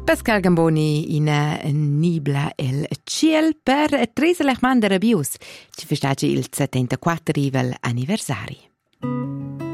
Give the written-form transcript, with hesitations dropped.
Pascal Gamboni in Nibla el Ciel per 3 Lechman de Rabius, ci festeggia il 74 anniversari.